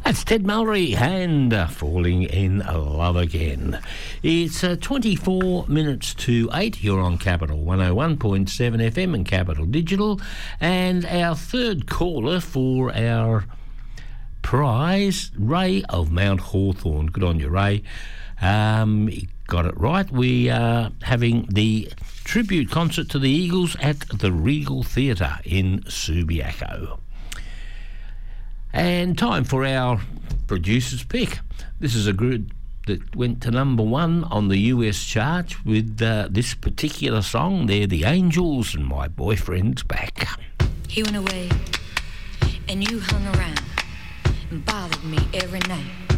That's Ted Mulry and Falling in Love Again. It's 24 minutes to 8. You're on Capital 101.7 FM and Capital Digital. And our third caller for our prize, Ray of Mount Hawthorn. Good on you, Ray. You got it right. We are having the tribute concert to the Eagles at the Regal Theatre in Subiaco. And time for our producer's pick. This is a group that went to number 1 on the US chart with this particular song. They're the Angels and My Boyfriend's Back. He went away and you hung around and bothered me every night.